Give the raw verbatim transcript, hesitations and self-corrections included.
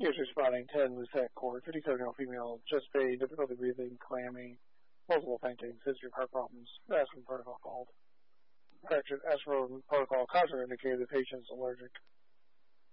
Here's responding ten, loose head cord, fifty-seven-year-old female, chest pain, difficulty breathing, clammy, multiple faintings, history of heart problems, aspirin protocol called. Aspirin protocol contraindicated, the patient's allergic.